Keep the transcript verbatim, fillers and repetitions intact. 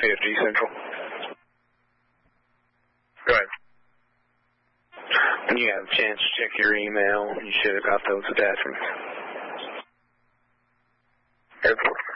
Here, G Central. Go ahead. When you have a chance to check your email, you should have got those attachments. Airport.